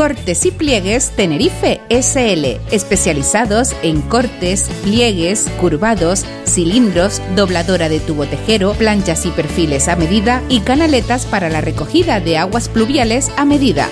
Cortes y Pliegues Tenerife SL, especializados en cortes, pliegues, curvados, cilindros, dobladora de tubo tejero, planchas y perfiles a medida y canaletas para la recogida de aguas pluviales a medida.